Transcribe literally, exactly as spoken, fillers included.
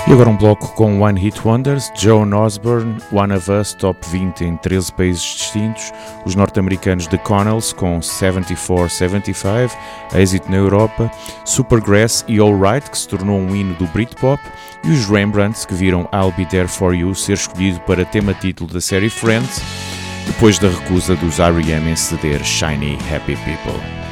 E agora um bloco com One Hit Wonders, Joan Osborne, One of Us, top vinte em treze países distintos, os norte-americanos The Connells com setenta e quatro setenta e cinco, êxito na Europa, Supergrass e Alright, que se tornou um hino do Britpop, e os Rembrandts, que viram I'll Be There For You ser escolhido para tema-título da série Friends, depois da recusa dos R E M em ceder Shiny Happy People.